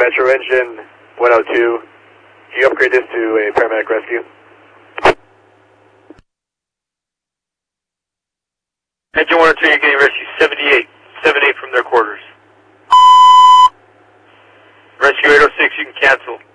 Metro Engine 102. Can you upgrade this to a paramedic rescue? Engine 102, you're getting rescue 78. 78 from their quarters. Rescue 806, you can cancel.